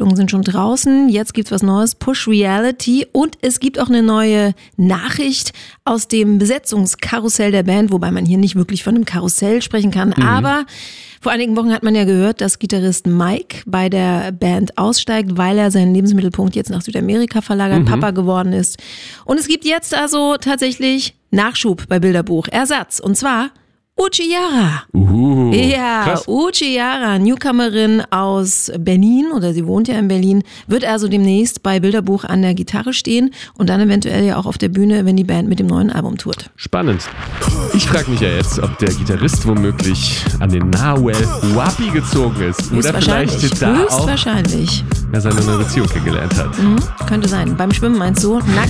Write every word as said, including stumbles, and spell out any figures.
Vorstellungen sind schon draußen. Jetzt gibt's was Neues, Push Reality. Und es gibt auch eine neue Nachricht aus dem Besetzungskarussell der Band, wobei man hier nicht wirklich von einem Karussell sprechen kann. Mhm. Aber vor einigen Wochen hat man ja gehört, dass Gitarrist Mike bei der Band aussteigt, weil er seinen Lebensmittelpunkt jetzt nach Südamerika verlagert, mhm. Papa geworden ist. Und es gibt jetzt also tatsächlich Nachschub bei Bilderbuch, Ersatz. Und zwar Uchiara. Uhu, ja, krass. Uchiara, Newcomerin aus Berlin, oder sie wohnt ja in Berlin, wird also demnächst bei Bilderbuch an der Gitarre stehen und dann eventuell ja auch auf der Bühne, wenn die Band mit dem neuen Album tourt. Spannend. Ich frage mich ja jetzt, ob der Gitarrist womöglich an den Nahuel Huapi gezogen ist. Oder vielleicht da auch Höchstwahrscheinlich. er seine neue Beziehung kennengelernt hat. Mhm, könnte sein. Beim Schwimmen meinst du? Nackt